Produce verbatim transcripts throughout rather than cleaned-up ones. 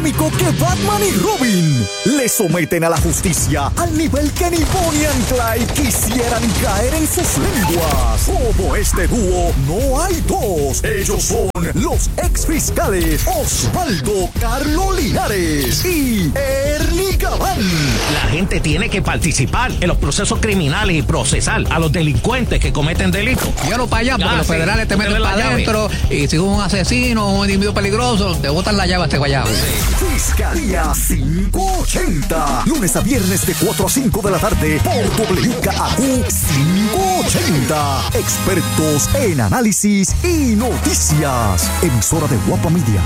que Batman y Robin le someten a la justicia al nivel que ni Bonnie and Clyde quisieran caer en sus lenguas. Como este dúo, no hay dos. Ellos son los ex fiscales Osvaldo Carlo Linares y Ernie Gabán. La gente tiene que participar en los procesos criminales y procesar a los delincuentes que cometen delitos. Llévalo para allá, porque ah, los sí, federales te meten para adentro y si un asesino o un individuo peligroso, te botan la llave a este guayabo. Sí. Fiscalía quinientos ochenta. Lunes a viernes de cuatro a cinco de la tarde por W K A Q quinientos ochenta. Expertos en análisis y noticias. Emisora de Guapa Media.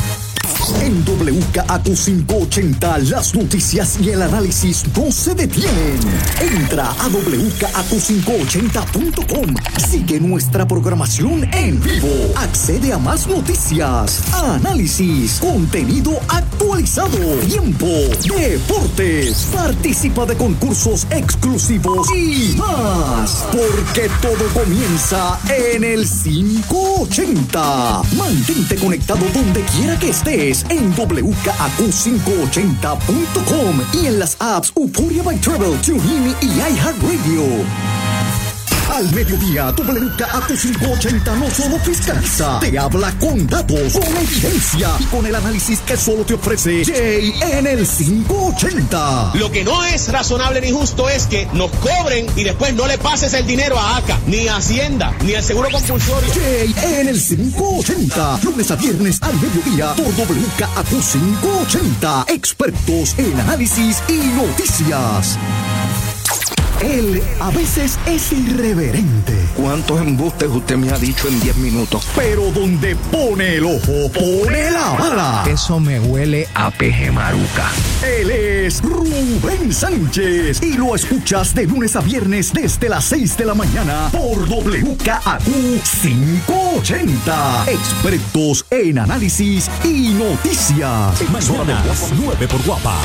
En W K A Q quinientos ochenta, las noticias y el análisis no se detienen. Entra a w k a q quinientos ochenta punto com. Sigue nuestra programación en vivo. Accede a más noticias, análisis, contenido actualizado, tiempo, deportes. Participa de concursos exclusivos y más. Porque todo comienza en el quinientos ochenta. Mantente conectado donde quiera que estés. En w k a q quinientos ochenta punto com y en las apps Euphoria by Travel, TuneIn y iHeartRadio. Al mediodía, W K A Q quinientos ochenta no solo fiscaliza, te habla con datos, con evidencia y con el análisis que solo te ofrece Jay en el quinientos ochenta. Lo que no es razonable ni justo es que nos cobren y después no le pases el dinero a ACA, ni a Hacienda, ni al Seguro Compulsorio. Jay en el quinientos ochenta, lunes a viernes al mediodía por W K A Q quinientos ochenta. Expertos en análisis y noticias. Él a veces es irreverente. ¿Cuántos embustes usted me ha dicho en diez minutos? Pero donde pone el ojo, pone la bala. Eso me huele a peje maruca. Él es Rubén Sánchez y lo escuchas de lunes a viernes desde las seis de la mañana por W K A Q quinientos ochenta. Expertos en análisis y noticias. Mañana nueve por Guapa.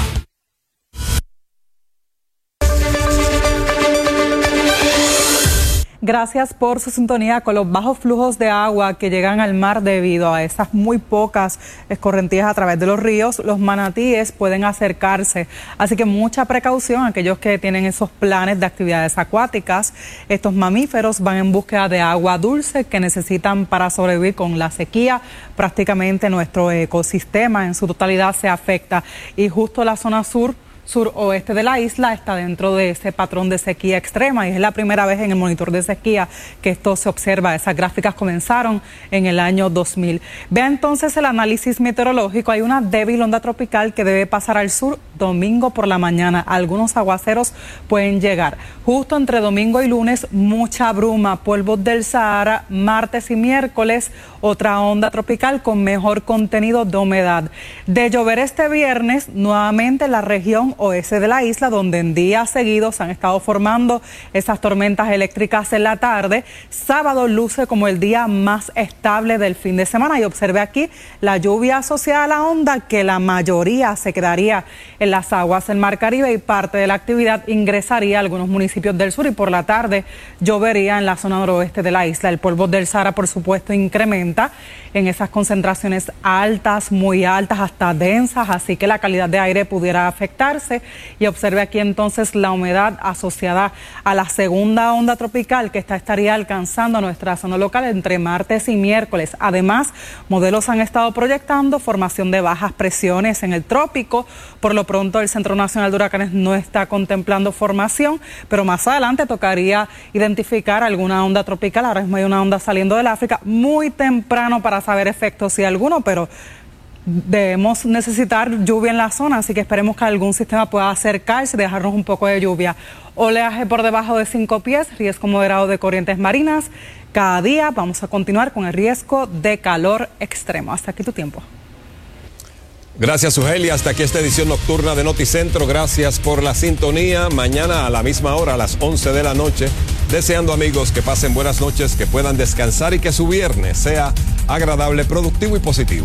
Gracias por su sintonía. Con los bajos flujos de agua que llegan al mar debido a esas muy pocas escorrentías a través de los ríos, los manatíes pueden acercarse. Así que mucha precaución aquellos que tienen esos planes de actividades acuáticas. Estos mamíferos van en búsqueda de agua dulce que necesitan para sobrevivir con la sequía. Prácticamente nuestro ecosistema en su totalidad se afecta y justo la zona sur suroeste de la isla está dentro de ese patrón de sequía extrema y es la primera vez en el monitor de sequía que esto se observa. Esas gráficas comenzaron en el año dos mil. Vea entonces el análisis meteorológico. Hay una débil onda tropical que debe pasar al sur domingo por la mañana. Algunos aguaceros pueden llegar. Justo entre domingo y lunes, mucha bruma, polvos del Sahara. Martes y miércoles, otra onda tropical con mejor contenido de humedad. De llover este viernes, nuevamente la región oeste de la isla, donde en días seguidos han estado formando esas tormentas eléctricas en la tarde. Sábado luce como el día más estable del fin de semana y observe aquí la lluvia asociada a la onda, que la mayoría se quedaría en las aguas del Mar Caribe y parte de la actividad ingresaría a algunos municipios del sur y por la tarde llovería en la zona noroeste de la isla. El polvo del Sahara, por supuesto, incrementa en esas concentraciones altas, muy altas, hasta densas, así que la calidad de aire pudiera afectarse. Y observe aquí entonces la humedad asociada a la segunda onda tropical que esta estaría alcanzando nuestra zona local entre martes y miércoles. Además, modelos han estado proyectando formación de bajas presiones en el trópico. Por lo pronto, el Centro Nacional de Huracanes no está contemplando formación, pero más adelante tocaría identificar alguna onda tropical. Ahora mismo hay una onda saliendo del África, muy temprano para saber efectos si alguno, pero debemos necesitar lluvia en la zona, así que esperemos que algún sistema pueda acercarse y dejarnos un poco de lluvia. Oleaje por debajo de cinco pies, riesgo moderado de corrientes marinas. Cada día vamos a continuar con el riesgo de calor extremo. Hasta aquí tu tiempo. Gracias, Sugeli. Hasta aquí esta edición nocturna de Noticentro. Gracias por la sintonía. Mañana a la misma hora, a las once de la noche. Deseando, amigos, que pasen buenas noches, que puedan descansar y que su viernes sea agradable, productivo y positivo.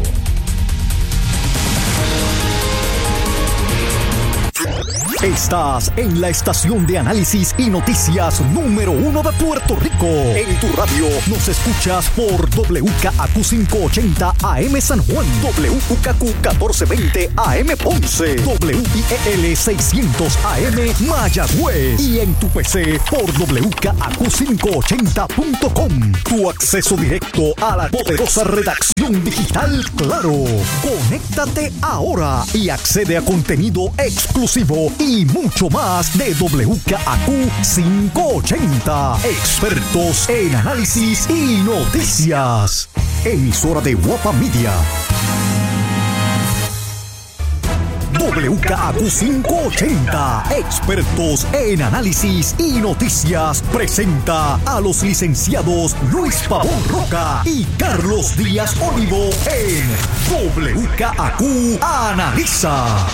Estás en la estación de análisis y noticias número uno de Puerto Rico. En tu radio nos escuchas por W K A Q quinientos ochenta A M San Juan, W K Q catorce veinte A M Ponce, W I E L seiscientos A M Mayagüez y en tu P C por W K A Q quinientos ochenta punto com. Tu acceso directo a la poderosa redacción digital Claro. Conéctate ahora y accede a contenido exclusivo y mucho más de W K A Q quinientos ochenta. Expertos en análisis y noticias. Emisora de Guapa Media. W K A Q quinientos ochenta, expertos en análisis y noticias, presenta a los licenciados Luis Pavón Roca y Carlos Díaz Olivo en W K A Q Analiza.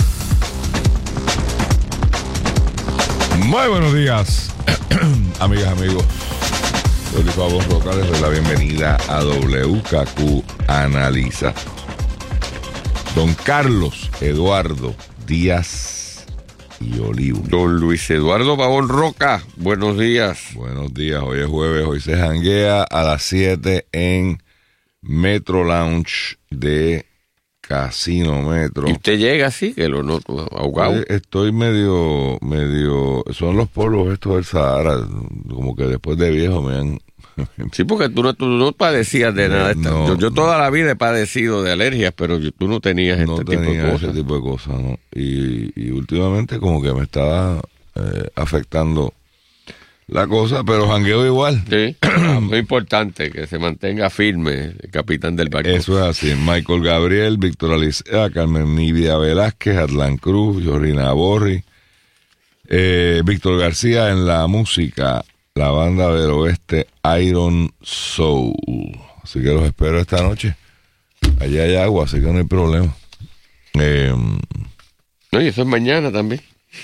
Muy buenos días, amigas, amigos. Soy Luis Pavón Roca, les doy la bienvenida a W K Q Analiza. Don Carlos Eduardo Díaz y Olivo. Don Luis Eduardo Pavón Roca, buenos días. Buenos días, hoy es jueves, hoy se janguea a las siete en Metro Lounge de Casino Metro. Y usted llega así, que lo noto ahogado. Estoy, estoy medio, medio, son los polvos estos del Sahara, como que después de viejo me han... Sí, porque tú no, tú no padecías de nada. No, yo, yo no. Toda la vida he padecido de alergias, pero yo, tú no tenías este no tipo tenía de cosas. ese tipo de cosas, ¿no? Y, y últimamente como que me estaba eh, afectando la cosa, pero jangueo igual. Sí, muy importante que se mantenga firme el capitán del barco. Eso es así. Michael Gabriel, Víctor Alicea, Carmen Nidia Velázquez, Atlán Cruz, Jorina Borri, eh, Víctor García en la música, la banda del oeste Iron Soul. Así que los espero esta noche. Allí hay agua, así que no hay problema. Eh, no, y eso es mañana también.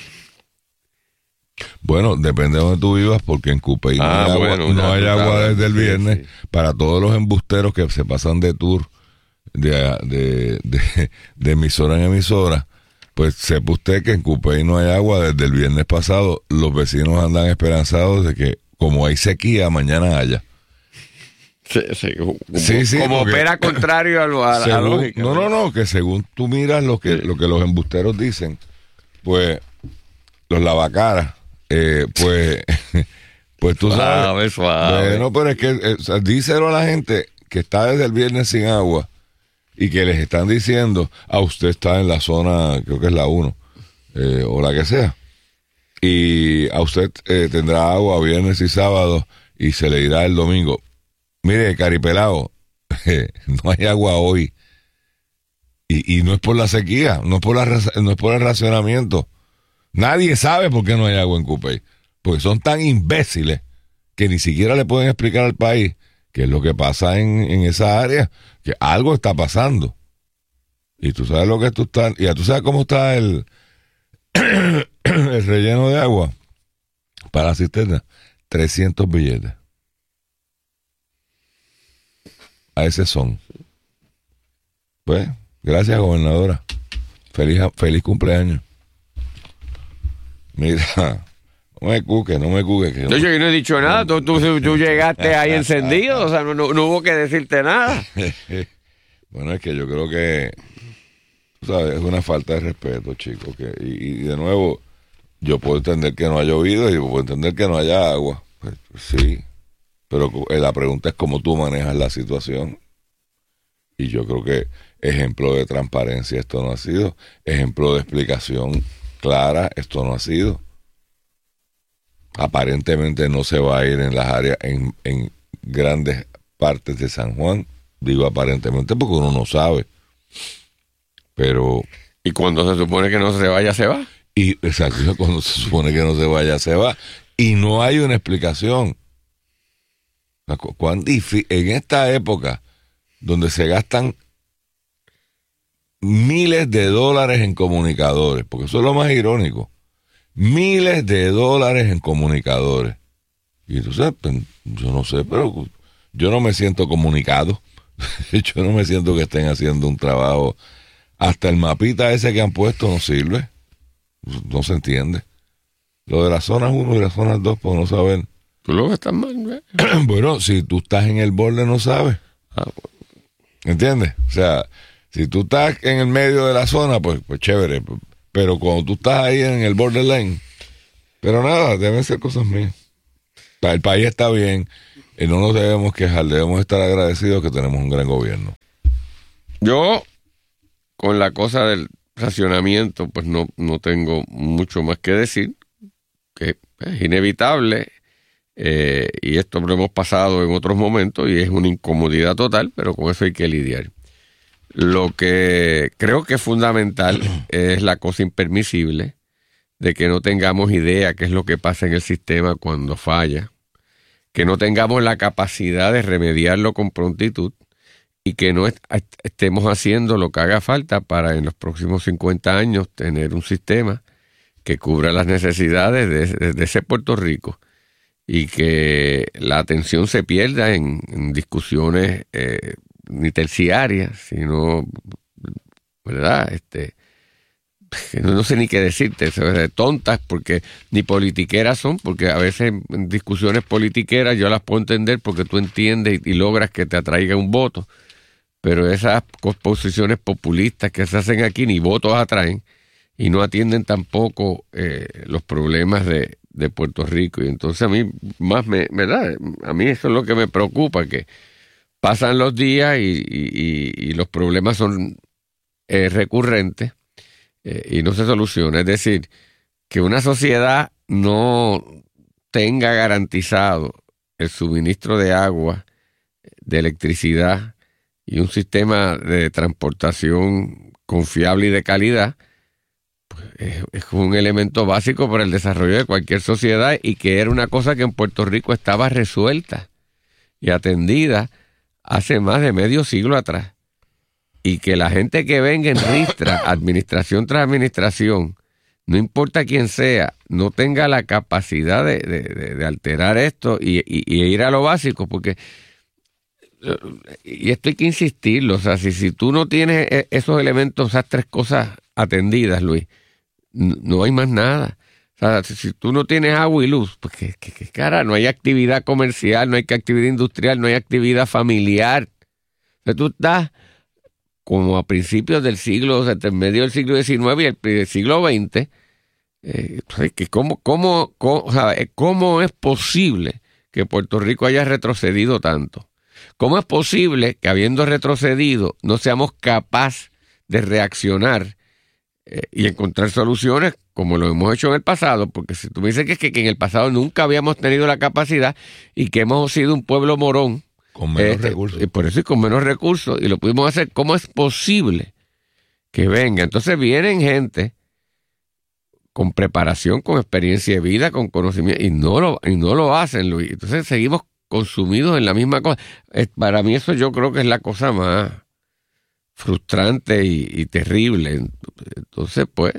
Bueno, depende de donde tú vivas, porque en Cupey no Ah, hay agua, bueno, no ya hay tú agua sabes. desde el Sí, viernes. sí. Para todos los embusteros que se pasan de tour de, de, de, de emisora en emisora, pues sepa usted que en Cupey no hay agua desde el viernes pasado. Los vecinos andan esperanzados de que, como hay sequía, mañana haya. Sí, sí, como, Sí, sí, como porque- opera contrario a, lo, a, a la Según- lógica. no, no, no, que según tú miras lo que, Sí. lo que los embusteros dicen, pues los lavacaras, eh, pues, pues tú sabes. Suave, suave. Bueno, pero es que eh, o sea, díselo a la gente que está desde el viernes sin agua y que les están diciendo, ah, usted está en la zona, creo que es la uno, eh, o la que sea, y a usted eh, tendrá agua viernes y sábado y se le irá el domingo. Mire, caripelado, no hay agua hoy. Y, y no es por la sequía, no es por, la, ra- no es por el racionamiento. Nadie sabe por qué no hay agua en Cupey. Porque son tan imbéciles que ni siquiera le pueden explicar al país qué es lo que pasa en, en esa área, que algo está pasando. Y tú sabes lo que tú estás, y ya tú sabes cómo está el, el relleno de agua para la cisterna, trescientos billetes. A ese son. Pues, gracias, gobernadora. Feliz, feliz cumpleaños. Mira, no me cuque, no me cuque. Que No, yo no he dicho nada, tú, tú, tú llegaste ahí encendido, o sea, no, no, no hubo que decirte nada. Bueno, es que yo creo que, tú sabes, es una falta de respeto, chicos. Que, y, y de nuevo, yo puedo entender que no haya llovido y yo puedo entender que no haya agua. Pues, sí, pero eh, la pregunta es cómo tú manejas la situación. Y yo creo que ejemplo de transparencia esto no ha sido, ejemplo de explicación clara esto no ha sido. Aparentemente no se va a ir en las áreas, en, en grandes partes de San Juan. Digo aparentemente porque uno no sabe. Pero... Y cuando se supone que no se vaya, se va. Y exacto, cuando se supone que no se vaya, se va. Y no hay una explicación. ¿Cuán difí- en esta época donde se gastan miles de dólares en comunicadores, porque eso es lo más irónico, miles de dólares en comunicadores. Y entonces, pues, yo no sé, pero yo no me siento comunicado. Yo no me siento que estén haciendo un trabajo. Hasta el mapita ese que han puesto no sirve. no se entiende. Lo de las zonas uno y las zonas dos, pues no saber. Tú lo ves tan mal, ¿eh? Bueno, si tú estás en el borde, no sabes. Ah, bueno. ¿Entiendes? O sea, si tú estás en el medio de la zona, pues, pues chévere. Pero cuando tú estás ahí en el borderline, pero nada, deben ser cosas mías. El país está bien y no nos debemos quejar, debemos estar agradecidos que tenemos un gran gobierno. Yo, con la cosa del racionamiento, pues no, no tengo mucho más que decir, que es inevitable, eh, y esto lo hemos pasado en otros momentos y es una incomodidad total, pero con eso hay que lidiar. Lo que creo que es fundamental es la cosa impermisible de que no tengamos idea qué es lo que pasa en el sistema cuando falla, que no tengamos la capacidad de remediarlo con prontitud y que no est- estemos haciendo lo que haga falta para en los próximos cincuenta años tener un sistema que cubra las necesidades de, de, de ese Puerto Rico y que la atención se pierda en, en discusiones eh, ni terciarias, sino, ¿verdad?, este No, no sé ni qué decirte, tontas, porque ni politiqueras son, porque a veces en discusiones politiqueras yo las puedo entender porque tú entiendes y, y logras que te atraiga un voto, pero esas posiciones populistas que se hacen aquí ni votos atraen y no atienden tampoco eh, los problemas de, de Puerto Rico. Y entonces a mí más me, ¿verdad? A mí eso es lo que me preocupa, que pasan los días y, y, y los problemas son eh, recurrentes. Eh, y no se soluciona. Es decir, que una sociedad no tenga garantizado el suministro de agua, de electricidad y un sistema de transportación confiable y de calidad, pues es, es un elemento básico para el desarrollo de cualquier sociedad y que era una cosa que en Puerto Rico estaba resuelta y atendida hace más de medio siglo atrás. Y que la gente que venga en ristra, administración tras administración, no importa quién sea, no tenga la capacidad de, de, de, de alterar esto y, y, y ir a lo básico, porque, y esto hay que insistirlo, o sea, si, si tú no tienes esos elementos, esas tres cosas atendidas, Luis, no, no hay más nada. O sea, si, si tú no tienes agua y luz, pues qué, qué, qué cara, no hay actividad comercial, no hay actividad industrial, no hay actividad familiar. O sea, tú estás como a principios del siglo, o sea, en medio del siglo diecinueve y el, el siglo veinte, eh, ¿cómo, cómo, cómo, o sea, ¿cómo es posible que Puerto Rico haya retrocedido tanto? ¿Cómo es posible que habiendo retrocedido no seamos capaces de reaccionar eh, y encontrar soluciones como lo hemos hecho en el pasado? Porque si tú me dices que, que, que en el pasado nunca habíamos tenido la capacidad y que hemos sido un pueblo morón, con menos este, recursos. Y por eso y con menos recursos, y lo pudimos hacer. ¿Cómo es posible que venga? Entonces vienen gente con preparación, con experiencia de vida, con conocimiento, y no lo, y no lo hacen, Luis. Entonces seguimos consumidos en la misma cosa. Es, para mí eso yo creo que es la cosa más frustrante y, y terrible. Entonces, pues,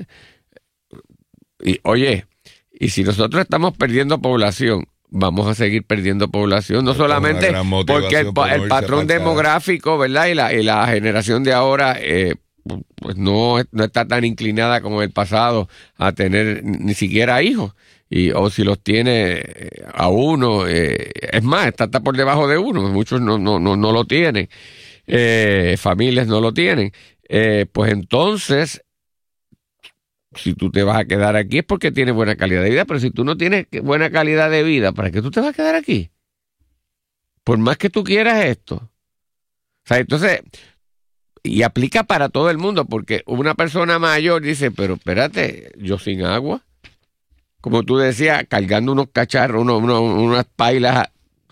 y, oye, y si nosotros estamos perdiendo población, vamos a seguir perdiendo población, no solamente porque el, el patrón demográfico, ¿verdad? Y la, y la generación de ahora eh, pues no, no está tan inclinada como el pasado a tener ni siquiera hijos, y o si los tiene a uno, eh, es más, está, está por debajo de uno, muchos no, no, no, no lo tienen, eh, familias no lo tienen, eh, pues entonces si tú te vas a quedar aquí es porque tienes buena calidad de vida, pero si tú no tienes buena calidad de vida, ¿para qué tú te vas a quedar aquí? Por más que tú quieras esto. O sea, entonces, y aplica para todo el mundo, porque una persona mayor dice, pero espérate, yo sin agua, como tú decías, cargando unos cacharros, unos, unos, unas pailas,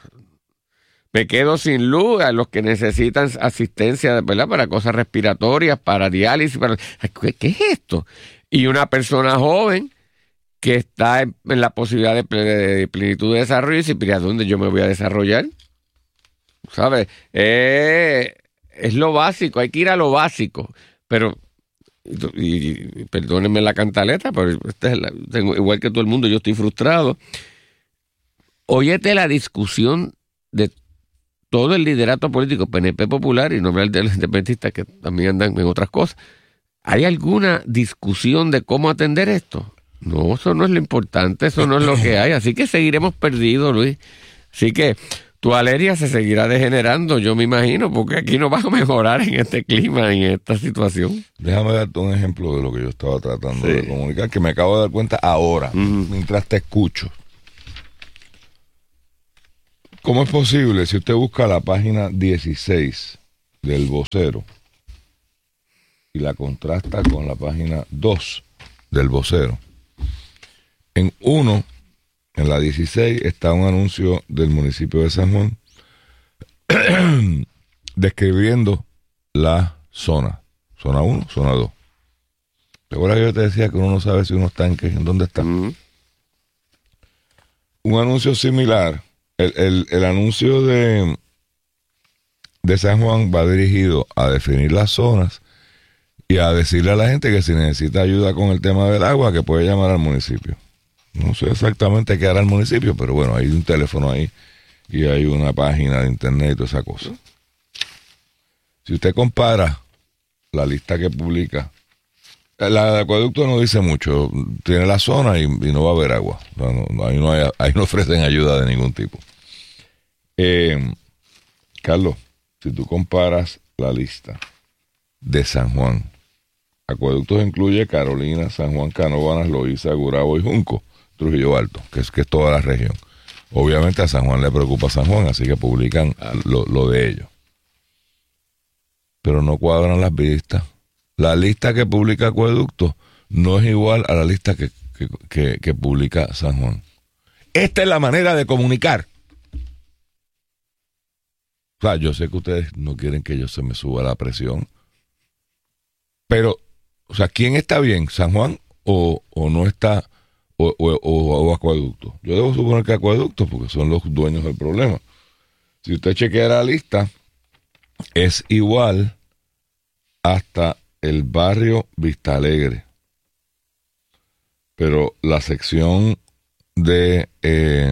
me quedo sin luz, a los que necesitan asistencia, ¿verdad?, para cosas respiratorias, para diálisis, para... ¿Qué, qué es esto? Y una persona joven que está en, en la posibilidad de, de plenitud de desarrollo y dice, pero ¿a dónde yo me voy a desarrollar? ¿Sabes? Eh, es lo básico, hay que ir a lo básico. Pero, y, y perdónenme la cantaleta, pero esta es la, tengo, igual que todo el mundo, yo estoy frustrado. Óyete la discusión de todo el liderato político, P N P popular, y no hablar de los independentistas que también andan en otras cosas, ¿hay alguna discusión de cómo atender esto? No, eso no es lo importante, eso no es lo que hay. Así que seguiremos perdidos, Luis. Así que tu alergia se seguirá degenerando, yo me imagino, porque aquí no va a mejorar en este clima, en esta situación. Déjame darte un ejemplo de lo que yo estaba tratando sí. de comunicar, que me acabo de dar cuenta ahora, uh-huh. mientras te escucho. ¿Cómo es posible, si usted busca la página dieciséis del Vocero y la contrasta con la página dos del Vocero? En uno, en la dieciséis, está un anuncio del municipio de San Juan describiendo la zona. Zona uno, zona dos. ¿Recuerdas que yo te decía que uno no sabe si uno está en qué, en dónde está? Uh-huh. Un anuncio similar, el, el, el anuncio de, de San Juan va dirigido a definir las zonas y a decirle a la gente que si necesita ayuda con el tema del agua, que puede llamar al municipio. No sé exactamente qué hará el municipio, pero bueno, hay un teléfono ahí y hay una página de internet y toda esa cosa. Si usted compara la lista que publica, la de acueducto no dice mucho, tiene la zona y, y no va a haber agua. No, no, ahí, no hay, ahí no ofrecen ayuda de ningún tipo. Eh, Carlos, si tú comparas la lista de San Juan, acueductos incluye Carolina, San Juan, Canóvanas, Loíza, Gurabo y Junco, Trujillo Alto, que es, que es toda la región. Obviamente a San Juan le preocupa San Juan, así que publican lo, lo de ellos. Pero no cuadran las vistas. La lista que publica Acueducto no es igual a la lista que, que, que, que publica San Juan. Esta es la manera de comunicar. O sea, yo sé que ustedes no quieren que yo se me suba la presión, pero, o sea, ¿quién está bien? ¿San Juan o, o no está... O, o, o, o Acueducto? Yo debo suponer que Acueducto, porque son los dueños del problema. Si usted chequea la lista, es igual hasta el barrio Vista Alegre. Pero la sección de eh,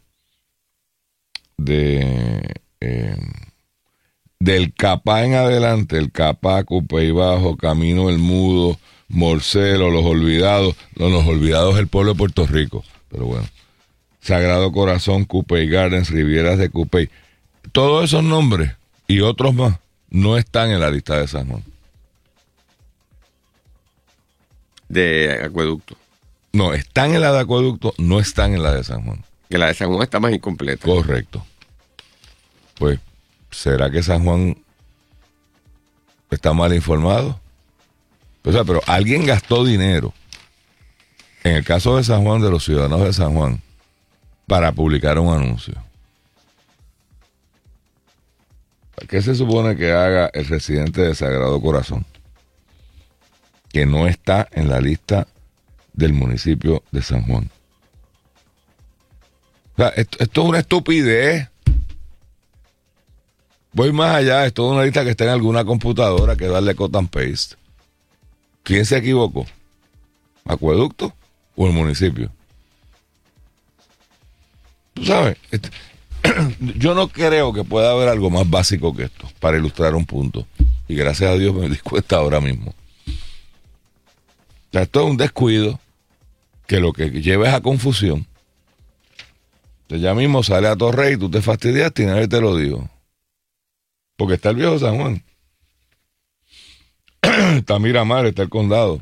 de eh, del Capá en adelante, el Capá, Cupey Bajo, Camino El Mudo, Morcelo, Los Olvidados, no, Los Olvidados es el pueblo de Puerto Rico, pero bueno, Sagrado Corazón, Cupey Gardens, Rivieras de Cupey, todos esos nombres y otros más no están en la lista de San Juan. De Acueducto. No, están en la de Acueducto, no están en la de San Juan. Que la de San Juan está más incompleta. Correcto. Pues, ¿será que San Juan está mal informado? O sea, pero alguien gastó dinero, en el caso de San Juan, de los ciudadanos de San Juan, para publicar un anuncio. ¿Qué se supone que haga el residente de Sagrado Corazón? Que no está en la lista del municipio de San Juan. O sea, esto, esto es una estupidez. Voy más allá, esto es una lista que está en alguna computadora que darle cut and paste. ¿Quién se equivocó? ¿Acueducto o el municipio? Tú sabes, este, yo no creo que pueda haber algo más básico que esto para ilustrar un punto. Y gracias a Dios me di cuenta ahora mismo. O sea, esto es un descuido que lo que lleva es a confusión. Entonces ya mismo sale a Torrey y tú te fastidiaste y nadie te lo dijo. Porque está el viejo San Juan. Está Miramar, está el condado.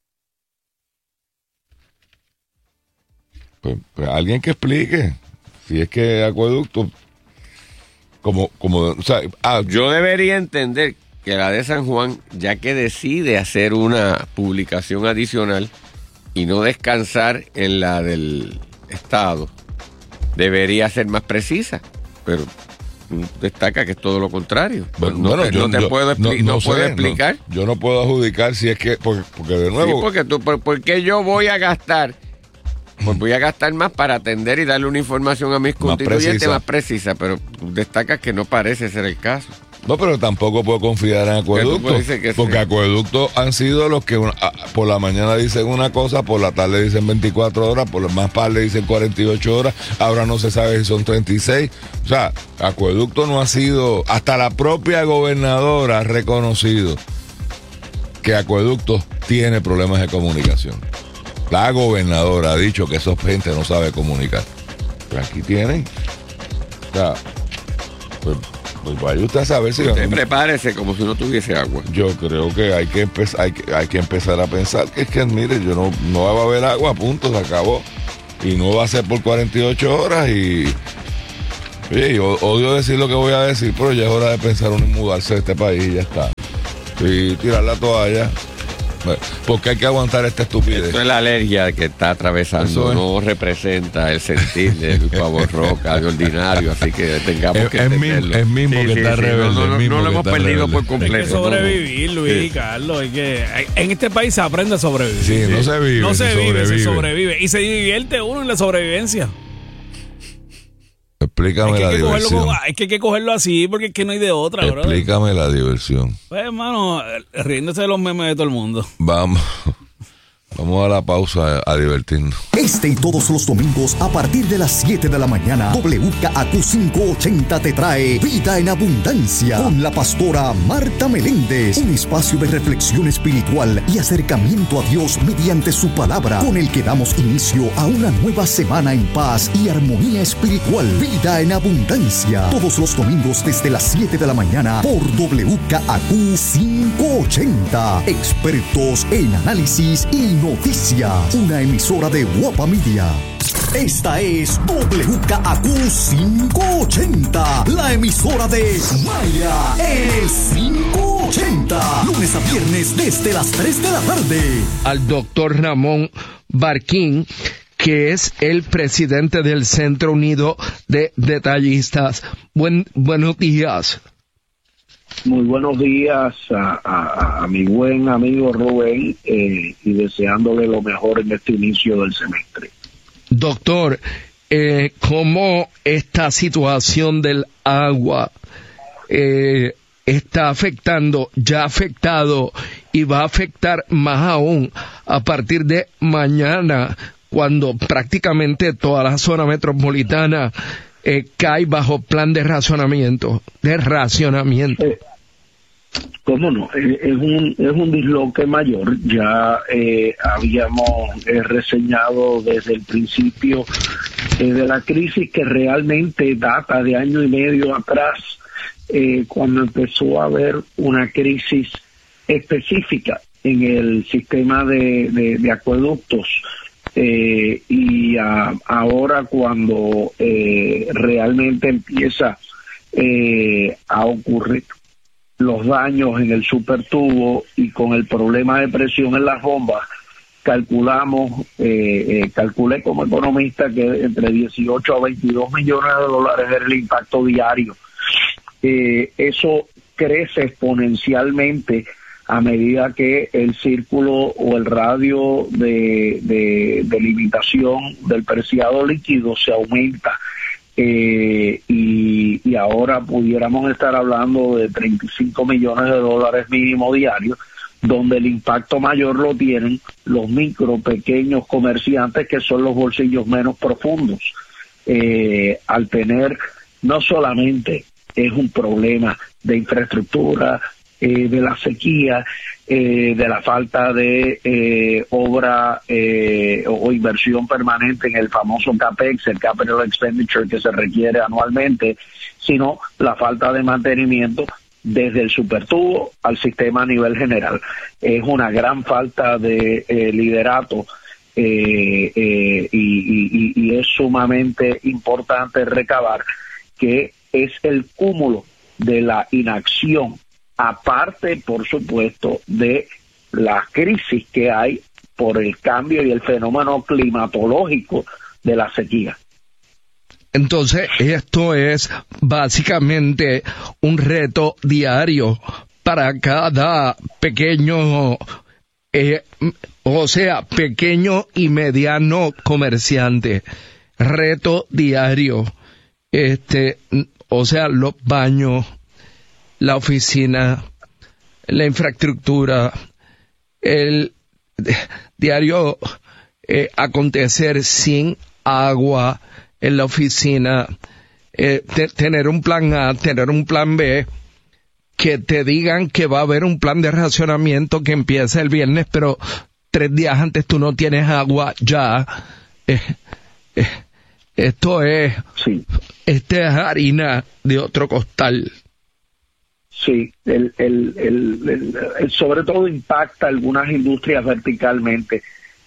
Pues, pues alguien que explique. Si es que Acueducto, como, como, o sea, ah, yo debería entender que la de San Juan, ya que decide hacer una publicación adicional y no descansar en la del Estado, debería ser más precisa, pero destaca que es todo lo contrario. Bueno, no, bueno, te, yo, no te yo, puedo, expli- no, no, no puedo sé, explicar. No, yo no puedo adjudicar si es que, porque, porque de nuevo... Sí, porque tú, por, porque yo voy a gastar... Pues voy a gastar más para atender y darle una información a mis constituyentes más precisa, pero destacas que no parece ser el caso. No, pero tampoco puedo confiar en Acueducto, porque sí. Acueducto han sido los que una, por la mañana dicen una cosa, por la tarde dicen veinticuatro horas, por la más tarde dicen cuarenta y ocho horas, ahora no se sabe si son treinta y seis. O sea, Acueducto no ha sido, hasta la propia gobernadora ha reconocido que Acueductos tiene problemas de comunicación. La gobernadora ha dicho que esa gente no sabe comunicar. Pero aquí tienen. O sea, pues, pues vaya usted a saber si... Usted prepárese como si no tuviese agua. Yo creo que hay que, empezar, hay que hay que empezar a pensar que es que, mire, yo no, no va a haber agua, punto, se acabó. Y no va a ser por cuarenta y ocho horas y... Oye, yo odio decir lo que voy a decir, pero ya es hora de pensar en mudarse de este país y ya está. Y tirar la toalla. Porque hay que aguantar esta estupidez. Esto es la alergia que está atravesando, es. No representa el sentir de Pavón Roca, de ordinario, así que tengamos es, que es entenderlo. Es mismo sí, que sí, está sí, rebelde. No, no, no lo hemos perdido rebelde. Por completo. Hay que sobrevivir, no. Luis, sí. Carlos. Hay que, en este país se aprende a sobrevivir. Sí, sí. no se vive, No se, se vive, sobrevive. se sobrevive. Y se divierte uno en la sobrevivencia. Explícame la diversión. Cogerlo, es que hay que cogerlo así porque es que no hay de otra, ¿verdad? Explícame la diversión. Pues, hermano, riéndose de los memes de todo el mundo. Vamos. Vamos a la pausa a, a divertirnos. Este y todos los domingos a partir de las siete de la mañana, W K A Q quinientos ochenta te trae Vida en Abundancia con la pastora Marta Meléndez. Un espacio de reflexión espiritual y acercamiento a Dios mediante su palabra, con el que damos inicio a una nueva semana en paz y armonía espiritual. Vida en Abundancia. Todos los domingos desde las siete de la mañana por W K A Q quinientos ochenta. Expertos en análisis y noticias, una emisora de Guapa Media. Esta es W K A Q quinientos ochenta, la emisora de Maya, el quinientos ochenta, lunes a viernes desde las tres de la tarde. Al doctor Ramón Barquín, que es el presidente del Centro Unido de Detallistas. Buen, buenos días. Muy buenos días a, a, a mi buen amigo Rubén eh, y deseándole lo mejor en este inicio del semestre. Doctor, eh, ¿cómo esta situación del agua eh, está afectando, ya ha afectado y va a afectar más aún a partir de mañana, cuando prácticamente toda la zona metropolitana Eh, cae bajo plan de racionamiento, de racionamiento? Eh, ¿Cómo no? Eh, es un es un disloque mayor. Ya eh, habíamos eh, reseñado desde el principio eh, de la crisis, que realmente data de año y medio atrás, eh, cuando empezó a haber una crisis específica en el sistema de, de, de acueductos. Eh, y a, ahora cuando eh, realmente empieza eh, a ocurrir los daños en el supertubo y con el problema de presión en las bombas, calculamos, eh, eh, calculé como economista que entre dieciocho a veintidós millones de dólares era el impacto diario. Eh, eso crece exponencialmente a medida que el círculo o el radio de, de, de limitación del preciado líquido se aumenta, eh, y, y ahora pudiéramos estar hablando de treinta y cinco millones de dólares mínimo diarios, donde el impacto mayor lo tienen los micro, pequeños comerciantes, que son los bolsillos menos profundos. Eh, al tener, no solamente es un problema de infraestructura, Eh, de la sequía, eh, de la falta de eh, obra eh, o, o inversión permanente en el famoso CAPEX, el Capital Expenditure que se requiere anualmente, sino la falta de mantenimiento desde el supertubo al sistema a nivel general. Es una gran falta de eh, liderato eh, eh, y, y, y es sumamente importante recabar que es el cúmulo de la inacción, aparte, por supuesto, de la crisis que hay por el cambio y el fenómeno climatológico de la sequía. Entonces, esto es básicamente un reto diario para cada pequeño, eh, o sea, pequeño y mediano comerciante. Reto diario. Este, o sea, los baños, la oficina, la infraestructura, el diario eh, acontecer sin agua en la oficina, eh, te, tener un plan A, tener un plan B, que te digan que va a haber un plan de racionamiento que empieza el viernes, pero tres días antes tú no tienes agua ya. Eh, eh, esto es, sí. Este es harina de otro costal. Sí, el, el, el, el, el sobre todo impacta algunas industrias verticalmente.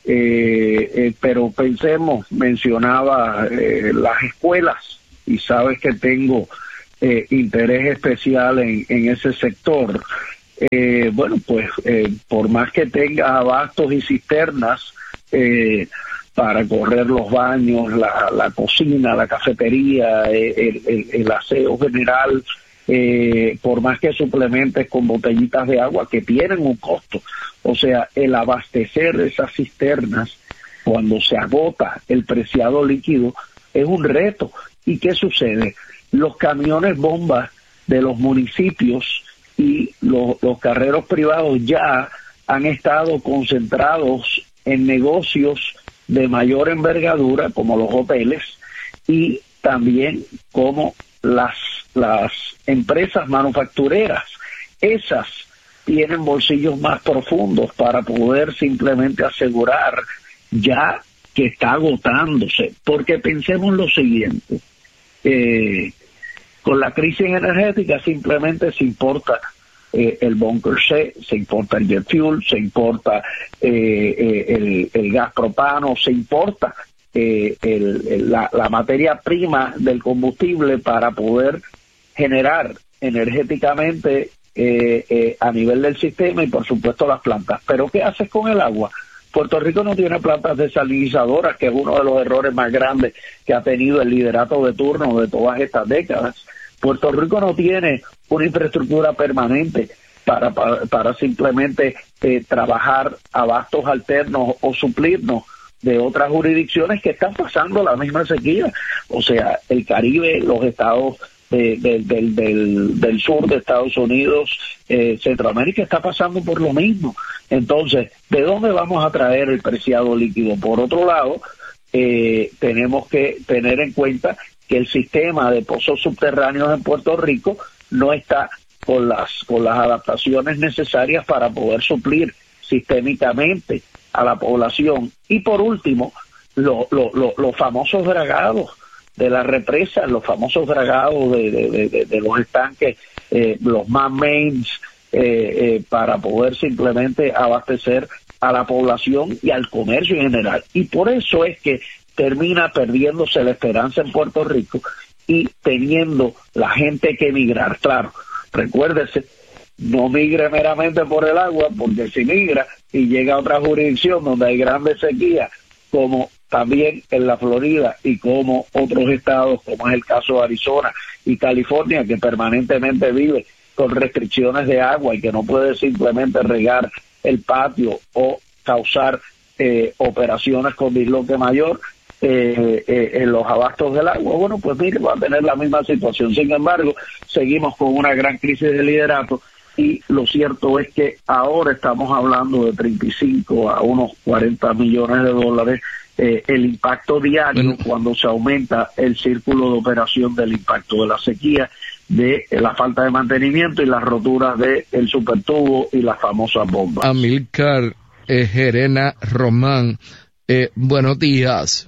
Eh, eh, pero pensemos, mencionaba eh, las escuelas, y sabes que tengo eh, interés especial en, en ese sector. Eh, bueno, pues eh, por más que tengas abastos y cisternas eh, para correr los baños, la, la cocina, la cafetería, eh, el, el, el aseo general, eh, por más que suplementes con botellitas de agua que tienen un costo. O sea, el abastecer esas cisternas cuando se agota el preciado líquido es un reto. ¿Y qué sucede? Los camiones bombas de los municipios y los, los carreros privados ya han estado concentrados en negocios de mayor envergadura, como los hoteles, y también como las, las empresas manufactureras. Esas tienen bolsillos más profundos para poder simplemente asegurar ya que está agotándose. Porque pensemos lo siguiente, eh, con la crisis energética simplemente se importa eh, el bunker C, se importa el jet fuel, se importa eh, eh, el, el gas propano, se importa eh, el, el, la, la materia prima del combustible para poder generar energéticamente eh, eh, a nivel del sistema y por supuesto las plantas. Pero ¿qué haces con el agua? Puerto Rico no tiene plantas desalinizadoras, que es uno de los errores más grandes que ha tenido el liderato de turno de todas estas décadas. Puerto Rico no tiene una infraestructura permanente para, para, para simplemente eh, trabajar abastos alternos o suplirnos de otras jurisdicciones que están pasando la misma sequía. O sea, el Caribe, los estados de, de, del, del, del sur de Estados Unidos, eh, Centroamérica está pasando por lo mismo. Entonces, ¿de dónde vamos a traer el preciado líquido? Por otro lado, eh, tenemos que tener en cuenta que el sistema de pozos subterráneos en Puerto Rico no está con las con las adaptaciones necesarias para poder suplir sistémicamente a la población. Y por último, lo, lo, lo, los famosos dragados de las represas, los famosos dragados de, de, de, de los estanques, eh, los man-mains, eh, eh, para poder simplemente abastecer a la población y al comercio en general. Y por eso es que termina perdiéndose la esperanza en Puerto Rico y teniendo la gente que emigrar. Claro, recuérdese, no migre meramente por el agua, porque si migra y llega a otra jurisdicción donde hay grandes sequías, como también en la Florida y como otros estados, como es el caso de Arizona y California, que permanentemente vive con restricciones de agua y que no puede simplemente regar el patio o causar eh, operaciones con disloque mayor, Eh, eh, en los abastos del agua. Bueno, pues mire, va a tener la misma situación. Sin embargo, seguimos con una gran crisis de liderato y lo cierto es que ahora estamos hablando de treinta y cinco a unos cuarenta millones de dólares eh, el impacto diario bueno. cuando se aumenta el círculo de operación del impacto de la sequía, de eh, la falta de mantenimiento y las roturas del de supertubo y las famosas bombas. Amílcar eh, Gerena Román, eh, buenos días.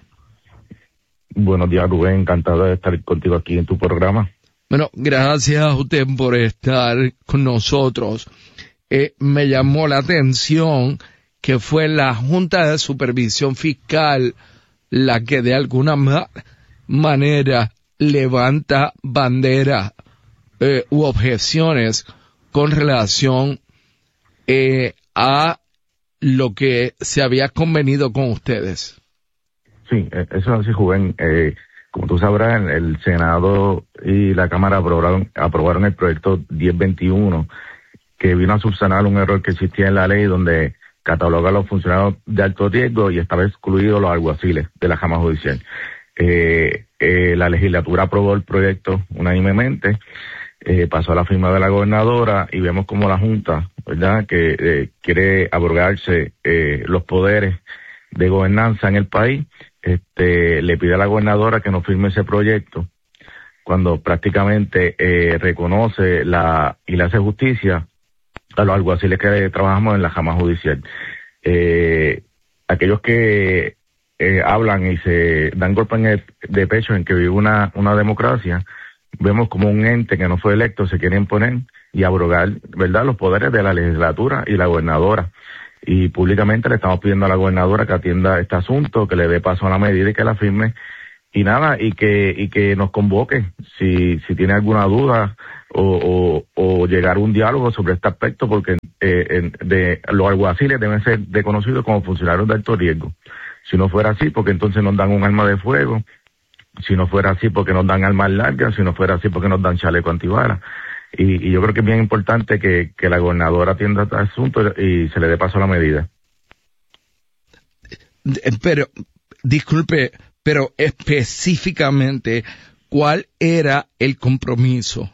Buenos días, Rubén. Encantado de estar contigo aquí en tu programa. Bueno, gracias a usted por estar con nosotros. Eh, me llamó la atención que fue la Junta de Supervisión Fiscal la que de alguna ma- manera levanta bandera eh, u objeciones con relación eh, a lo que se había convenido con ustedes. Sí, eso es así, Rubén. Eh, como tú sabrás, el Senado y la Cámara aprobaron, aprobaron el proyecto diez veintiuno, que vino a subsanar un error que existía en la ley donde cataloga a los funcionarios de alto riesgo y estaba excluido los alguaciles de la Cámara Judicial. Eh, eh, la legislatura aprobó el proyecto unánimemente, eh, pasó a la firma de la gobernadora y vemos como la Junta, ¿verdad?, que eh, quiere abrogarse eh, los poderes de gobernanza en el país. Este, le pide a la gobernadora que no firme ese proyecto cuando prácticamente eh, reconoce la y le hace justicia a los alguaciles que trabajamos en la rama judicial. Eh, aquellos que eh, hablan y se dan golpe en el, de pecho en que vive una, una democracia, vemos como un ente que no fue electo se quiere imponer y abrogar, ¿verdad?, los poderes de la legislatura y la gobernadora. Y públicamente le estamos pidiendo a la gobernadora que atienda este asunto, que le dé paso a la medida y que la firme. Y nada, y que y que nos convoque si si tiene alguna duda o, o, o llegar a un diálogo sobre este aspecto, porque eh, en, de los alguaciles deben ser reconocidos como funcionarios de alto riesgo. Si no fuera así, porque entonces nos dan un arma de fuego. Si no fuera así, porque nos dan armas largas. Si no fuera así, porque nos dan chaleco antibalas. Y, y yo creo que es bien importante que, que la gobernadora atienda este asunto y se le dé paso a la medida. Pero, disculpe, pero específicamente, ¿cuál era el compromiso?